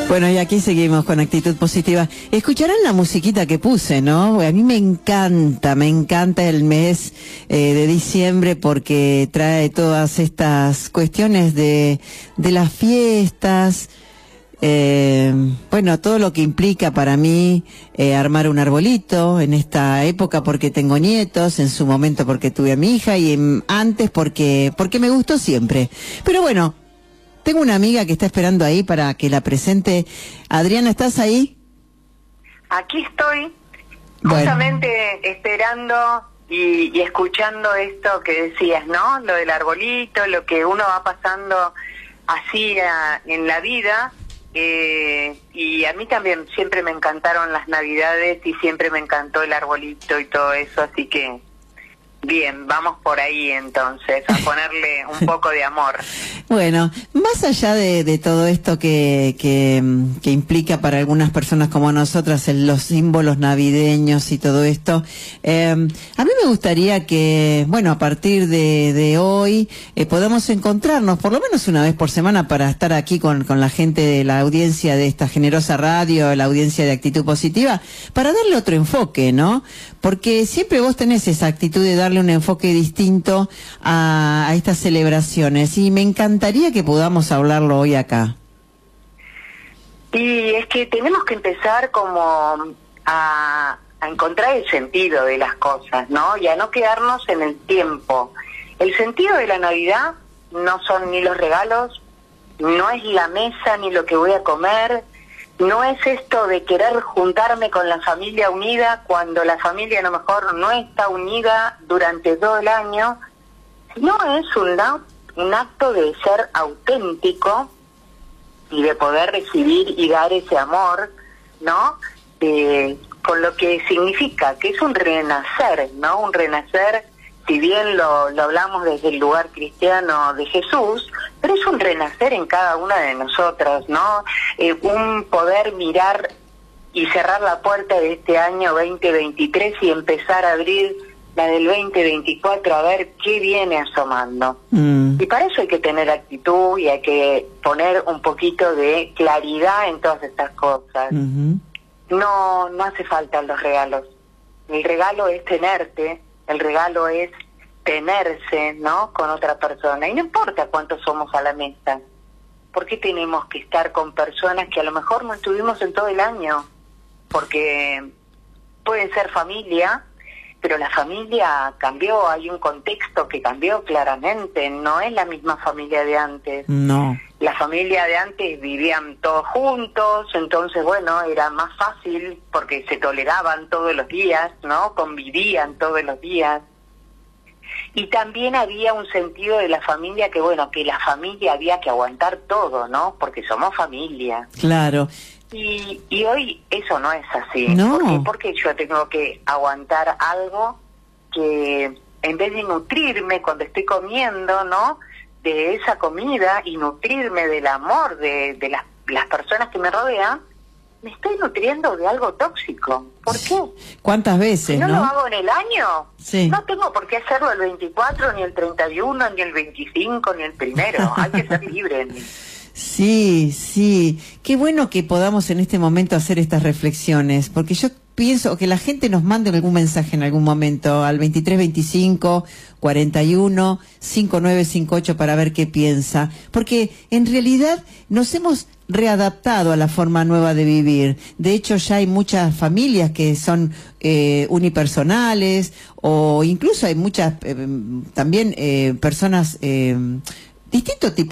Bueno, y aquí seguimos con Actitud Positiva. Escucharán la musiquita que puse, ¿no? A mí me encanta el mes de diciembre porque trae todas estas cuestiones de las fiestas, bueno, todo lo que implica para mí armar un arbolito en esta época porque tengo nietos, en su momento porque tuve a mi hija y antes porque me gustó siempre. Pero bueno, tengo una amiga que está esperando ahí para que la presente. Adriana, ¿estás ahí? Aquí estoy, Bueno. justamente esperando y escuchando esto que decías, ¿no? Lo del arbolito, lo que uno va pasando así en la vida. Y a mí también siempre me encantaron las Navidades y siempre me encantó el arbolito y todo eso, así que bien, vamos por ahí entonces, a ponerle un poco de amor. Bueno, más allá de todo esto que implica para algunas personas como nosotras los símbolos navideños y todo esto, a mí me gustaría que, bueno, a partir de hoy podamos encontrarnos por lo menos una vez por semana para estar aquí con la gente de la audiencia de esta generosa radio, la audiencia de Actitud Positiva, para darle otro enfoque, ¿no? Porque siempre vos tenés esa actitud de darle un enfoque distinto a estas celebraciones y me encantaría que podamos hablarlo hoy acá. Y es que tenemos que empezar como a encontrar el sentido de las cosas, ¿no? Y a no quedarnos en el tiempo. El sentido de la Navidad no son ni los regalos, no es la mesa ni lo que voy a comer, no es esto de querer juntarme con la familia unida cuando la familia a lo mejor no está unida durante todo el año, sino es un acto de ser auténtico y de poder recibir y dar ese amor, ¿no? Con lo que significa, que es un renacer, ¿no? Un renacer, si bien lo hablamos desde el lugar cristiano de Jesús, pero es un renacer en cada una de nosotras, ¿no? Un poder mirar y cerrar la puerta de este año 2023 y empezar a abrir la del 2024 a ver qué viene asomando. Y para eso hay que tener actitud y hay que poner un poquito de claridad en todas estas cosas. No hace falta los regalos. El regalo es tenerte, el regalo es tenerse, ¿no? Con otra persona. Y no importa cuántos somos a la mesa. ¿Por qué tenemos que estar con personas que a lo mejor no estuvimos en todo el año? Porque pueden ser familia, pero la familia cambió, hay un contexto que cambió claramente, no es la misma familia de antes. No. La familia de antes vivían todos juntos, entonces bueno, era más fácil porque se toleraban todos los días, ¿no? Convivían todos los días. Y también había un sentido de la familia que bueno, que la familia había que aguantar todo, ¿no? Porque somos familia. Claro. Y hoy eso no es así. No. ¿Por qué? Porque yo tengo que aguantar algo que en vez de nutrirme cuando estoy comiendo, ¿no? De esa comida y nutrirme del amor de las personas que me rodean, me estoy nutriendo de algo tóxico. ¿Por qué? ¿Cuántas veces, si no no? lo hago en el año, sí. No tengo por qué hacerlo el 24, ni el 31, ni el 25, ni el 1. Hay que ser libre. Sí, sí. Qué bueno que podamos en este momento hacer estas reflexiones, porque yo pienso que la gente nos mande algún mensaje en algún momento al 2325 41 5958 para ver qué piensa, porque en realidad nos hemos readaptado a la forma nueva de vivir. De hecho, ya hay muchas familias que son unipersonales o incluso hay muchas también personas distinto tipo